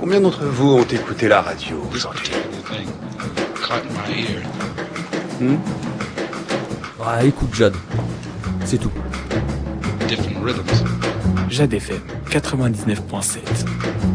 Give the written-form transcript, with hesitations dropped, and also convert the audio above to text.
Combien d'entre vous ont écouté la radio aujourd'hui? Ah, écoute Jade, c'est tout. Jade FM 99.7.